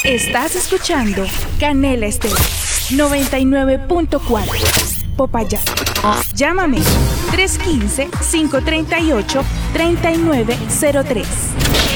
Estás escuchando Canela Estéreo 99.4 Popayán. Llámame 315-538-3903.